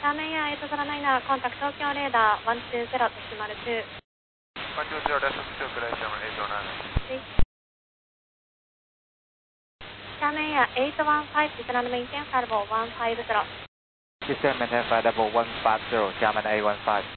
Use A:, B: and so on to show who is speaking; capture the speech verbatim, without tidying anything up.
A: German Air eight zero nine, contact Tokyo radar one two zero decimal two.
B: one two zero decimal two, clear German eight zero nine.
A: German Air eight one five, descend maintain flight level one five zero.
C: Descend maintain flight level one five zero, German eight one five.